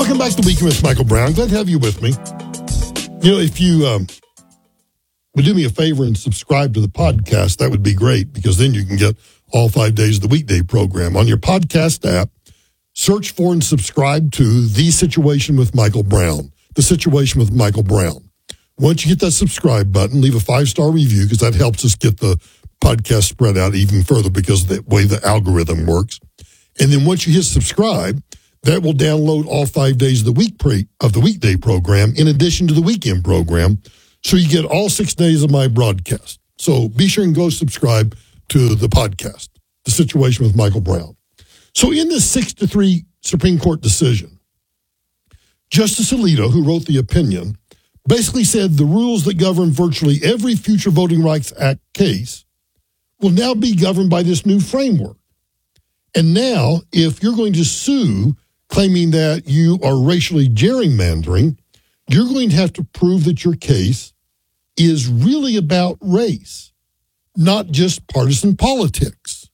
Welcome back to Weekend with Michael Brown. Glad to have you with me. You know, if you would do me a favor and subscribe to the podcast, that would be great, because then you can get all 5 days of the weekday program. On your podcast app, search for and subscribe to The Situation with Michael Brown. The Situation with Michael Brown. Once you hit that subscribe button, leave a 5-star review, because that helps us get the podcast spread out even further because of the way the algorithm works. And then once you hit subscribe, that will download all 5 days of the weekday program in addition to the weekend program. So you get all 6 days of my broadcast. So be sure and go subscribe to the podcast, The Situation with Michael Brown. So in this 6-3 Supreme Court decision, Justice Alito, who wrote the opinion, basically said the rules that govern virtually every future Voting Rights Act case will now be governed by this new framework. And now, if you're going to sue claiming that you are racially gerrymandering, you're going to have to prove that your case is really about race, not just partisan politics.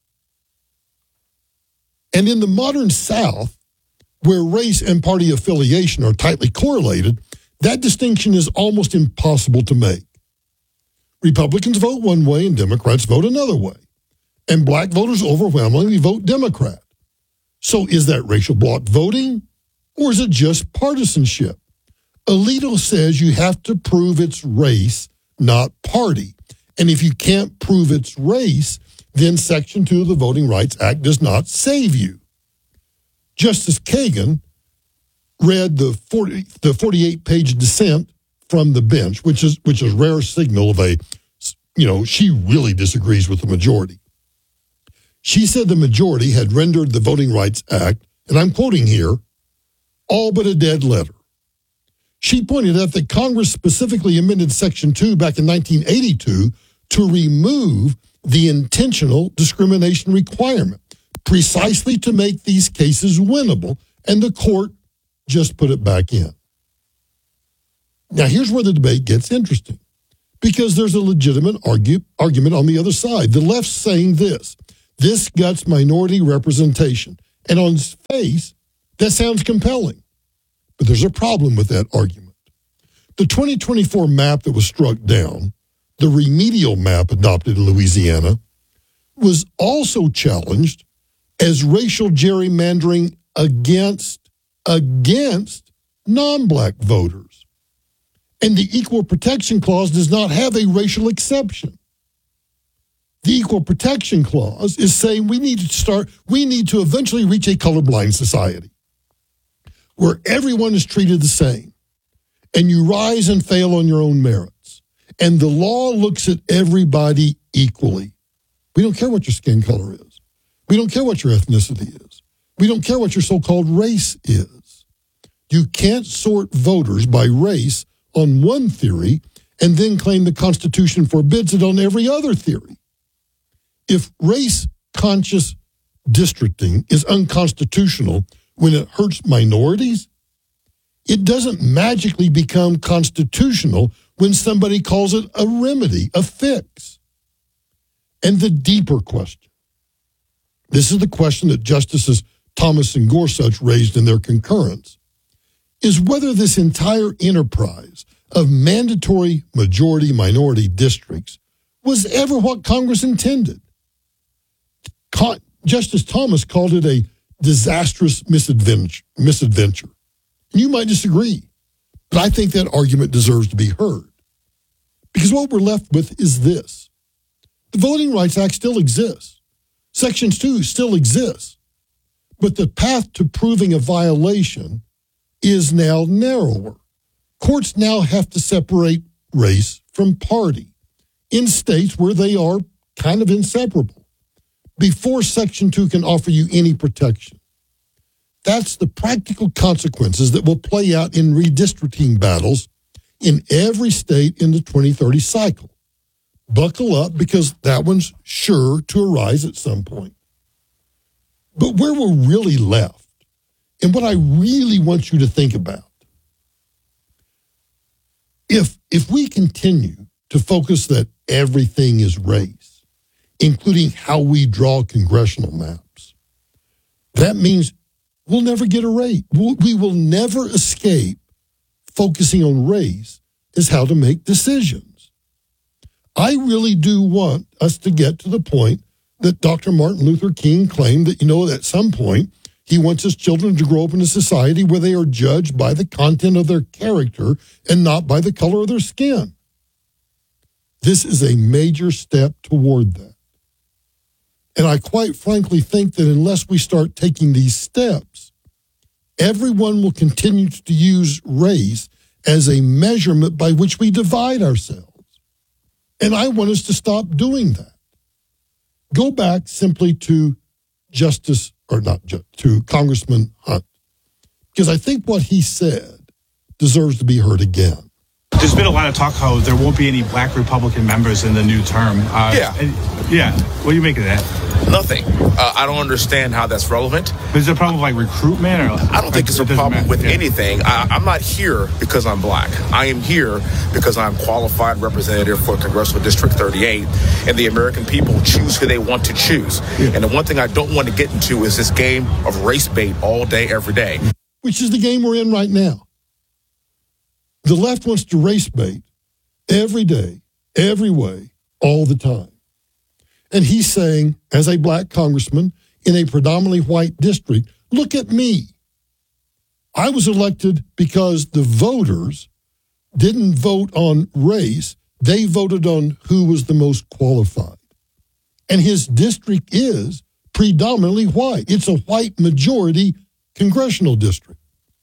And in the modern South, where race and party affiliation are tightly correlated, that distinction is almost impossible to make. Republicans vote one way and Democrats vote another way. And black voters overwhelmingly vote Democrat. So is that racial bloc voting, or is it just partisanship? Alito says you have to prove it's race, not party. And if you can't prove it's race, then Section 2 of the Voting Rights Act does not save you. Justice Kagan read the 48-page dissent from the bench, which is rare signal of she really disagrees with the majority. She said the majority had rendered the Voting Rights Act, and I'm quoting here, all but a dead letter. She pointed out that Congress specifically amended Section 2 back in 1982 to remove the intentional discrimination requirement, precisely to make these cases winnable, and the court just put it back in. Now, here's where the debate gets interesting, because there's a legitimate argument on the other side. The left's saying this guts minority representation. And on its face, that sounds compelling. But there's a problem with that argument. The 2024 map that was struck down, the remedial map adopted in Louisiana, was also challenged as racial gerrymandering against non-black voters. And the Equal Protection Clause does not have a racial exception. The Equal Protection Clause is saying we need to eventually reach a colorblind society where everyone is treated the same and you rise and fail on your own merits. And the law looks at everybody equally. We don't care what your skin color is. We don't care what your ethnicity is. We don't care what your so-called race is. You can't sort voters by race on one theory and then claim the Constitution forbids it on every other theory. If race-conscious districting is unconstitutional when it hurts minorities, it doesn't magically become constitutional when somebody calls it a remedy, a fix. And the deeper question, this is the question that Justices Thomas and Gorsuch raised in their concurrence, is whether this entire enterprise of mandatory majority-minority districts was ever what Congress intended. Justice Thomas called it a disastrous misadventure. You might disagree, but I think that argument deserves to be heard. Because what we're left with is this. The Voting Rights Act still exists. Section 2 still exists. But the path to proving a violation is now narrower. Courts now have to separate race from party in states where they are kind of inseparable before Section 2 can offer you any protection. That's the practical consequences that will play out in redistricting battles in every state in the 2030 cycle. Buckle up, because that one's sure to arise at some point. But where we're really left, and what I really want you to think about, if we continue to focus that everything is race, including how we draw congressional maps, that means we'll never get a race. We will never escape focusing on race as how to make decisions. I really do want us to get to the point that Dr. Martin Luther King claimed that, at some point, he wants his children to grow up in a society where they are judged by the content of their character and not by the color of their skin. This is a major step toward that. And I quite frankly think that unless we start taking these steps, everyone will continue to use race as a measurement by which we divide ourselves. And I want us to stop doing that. Go back simply to to Congressman Hunt, because I think what he said deserves to be heard again. There's been a lot of talk how there won't be any black Republican members in the new term. What do you make of that? Nothing. I don't understand how that's relevant. Is there a problem with recruitment? I don't think it's a problem with anything. I'm not here because I'm black. I am here because I'm qualified representative for Congressional District 38, and the American people choose who they want to choose. Yeah. And the one thing I don't want to get into is this game of race bait all day, every day. Which is the game we're in right now. The left wants to race bait every day, every way, all the time. And he's saying, as a black congressman in a predominantly white district, look at me. I was elected because the voters didn't vote on race. They voted on who was the most qualified. And his district is predominantly white. It's a white majority congressional district.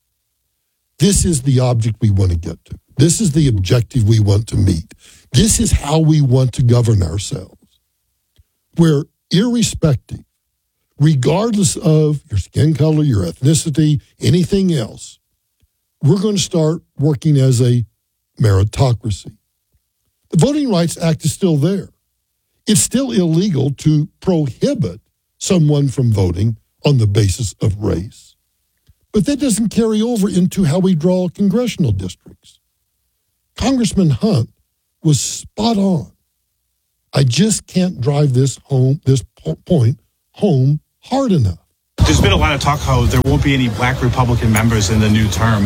This is the object we want to get to. This is the objective we want to meet. This is how we want to govern ourselves. Where irrespective, regardless of your skin color, your ethnicity, anything else, we're going to start working as a meritocracy. The Voting Rights Act is still there. It's still illegal to prohibit someone from voting on the basis of race. But that doesn't carry over into how we draw congressional districts. Congressman Hunt was spot on. I just can't drive this point home hard enough. There's been a lot of talk how there won't be any black Republican members in the new term.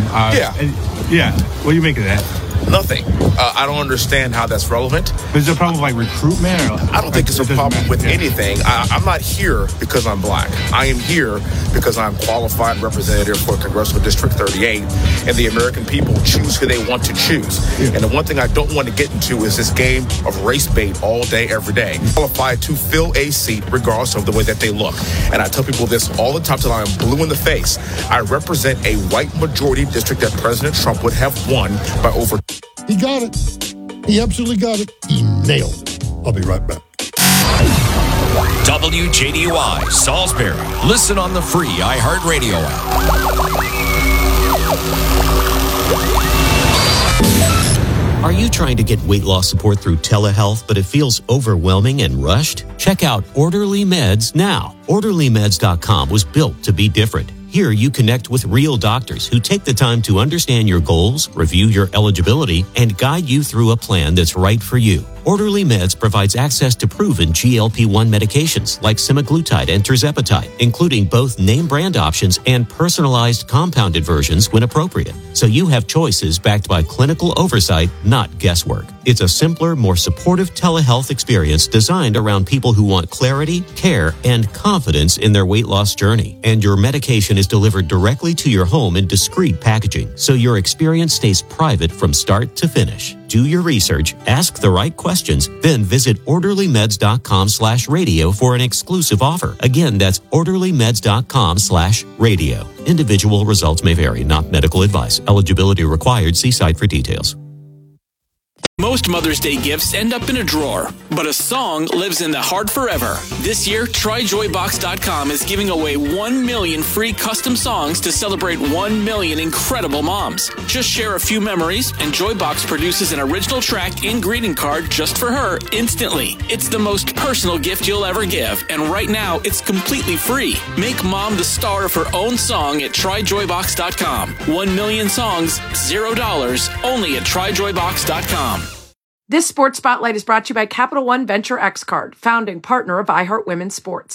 What do you make of that? Nothing. I don't understand how that's relevant. Is there a problem with recruitment? I don't think it's a problem with anything. I'm not here because I'm black. I am here because I'm qualified representative for Congressional District 38, and the American people choose who they want to choose. Yeah. And the one thing I don't want to get into is this game of race bait all day, every day. I'm qualified to fill a seat regardless of the way that they look. And I tell people this all the time till I'm blue in the face. I represent a white majority district that President Trump would have won by over. He got it. He absolutely got it. He nailed it. I'll be right back. WJDY Salisbury. Listen on the free iHeartRadio app. Are you trying to get weight loss support through telehealth, but it feels overwhelming and rushed? Check out Orderly Meds now. OrderlyMeds.com was built to be different. Here, you connect with real doctors who take the time to understand your goals, review your eligibility, and guide you through a plan that's right for you. Orderly Meds provides access to proven GLP-1 medications like semaglutide and tirzepatide, including both name brand options and personalized compounded versions when appropriate. So you have choices backed by clinical oversight, not guesswork. It's a simpler, more supportive telehealth experience designed around people who want clarity, care, and confidence in their weight loss journey. And your medication is delivered directly to your home in discreet packaging, so your experience stays private from start to finish. Do your research, ask the right questions, then visit orderlymeds.com/radio for an exclusive offer. Again, that's orderlymeds.com/radio. Individual results may vary, not medical advice. Eligibility required. See site for details. Most Mother's Day gifts end up in a drawer, but a song lives in the heart forever. This year, TryJoyBox.com is giving away 1 million free custom songs to celebrate 1 million incredible moms. Just share a few memories, and Joybox produces an original track and greeting card just for her instantly. It's the most personal gift you'll ever give, and right now, it's completely free. Make mom the star of her own song at TryJoyBox.com. 1 million songs, $0, only at TryJoyBox.com. This Sports Spotlight is brought to you by Capital One Venture X Card, founding partner of iHeart Women's Sports.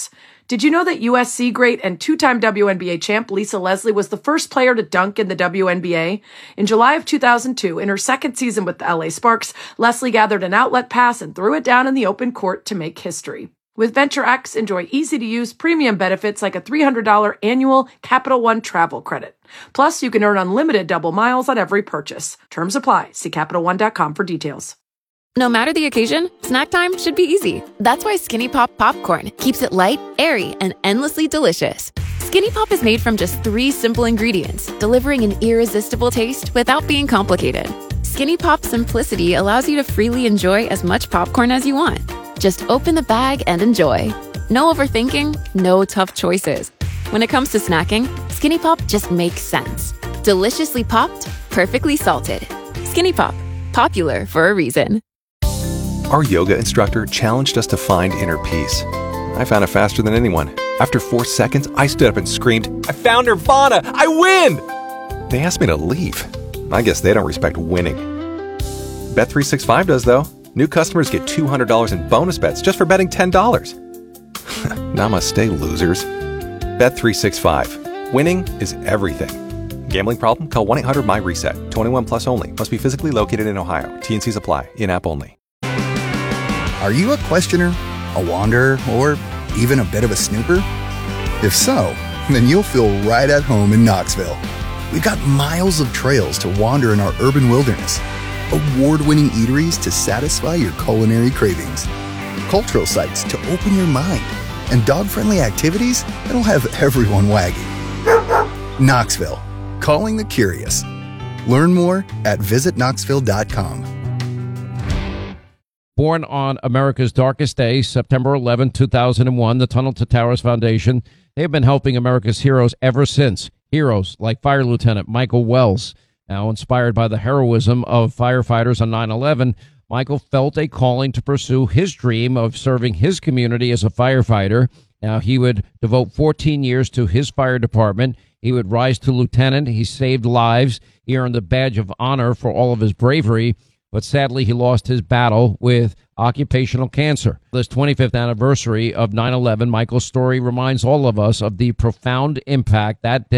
Did you know that USC great and two-time WNBA champ Lisa Leslie was the first player to dunk in the WNBA? In July of 2002, in her second season with the LA Sparks, Leslie gathered an outlet pass and threw it down in the open court to make history. With Venture X, enjoy easy-to-use premium benefits like a $300 annual Capital One travel credit. Plus, you can earn unlimited double miles on every purchase. Terms apply. See CapitalOne.com for details. No matter the occasion, snack time should be easy. That's why Skinny Pop Popcorn keeps it light, airy, and endlessly delicious. Skinny Pop is made from just 3 simple ingredients, delivering an irresistible taste without being complicated. Skinny Pop's simplicity allows you to freely enjoy as much popcorn as you want. Just open the bag and enjoy. No overthinking, no tough choices. When it comes to snacking, Skinny Pop just makes sense. Deliciously popped, perfectly salted. Skinny Pop, popular for a reason. Our yoga instructor challenged us to find inner peace. I found it faster than anyone. After 4 seconds, I stood up and screamed, "I found Nirvana! I win!" They asked me to leave. I guess they don't respect winning. Bet365 does, though. New customers get $200 in bonus bets just for betting $10. Namaste, losers. Bet365. Winning is everything. Gambling problem? Call 1-800-MY-RESET. 21 plus only. Must be physically located in Ohio. T&Cs apply. In-app only. Are you a questioner, a wanderer, or even a bit of a snooper? If so, then you'll feel right at home in Knoxville. We've got miles of trails to wander in our urban wilderness, award-winning eateries to satisfy your culinary cravings, cultural sites to open your mind, and dog-friendly activities that'll have everyone wagging. Knoxville, calling the curious. Learn more at visitknoxville.com. Born on America's darkest day, September 11, 2001, the Tunnel to Towers Foundation, they have been helping America's heroes ever since. Heroes like Fire Lieutenant Michael Wells. Now, inspired by the heroism of firefighters on 9/11, Michael felt a calling to pursue his dream of serving his community as a firefighter. Now, he would devote 14 years to his fire department. He would rise to lieutenant. He saved lives. He earned the badge of honor for all of his bravery. But sadly, he lost his battle with occupational cancer. This 25th anniversary of 9/11, Michael's story reminds all of us of the profound impact that day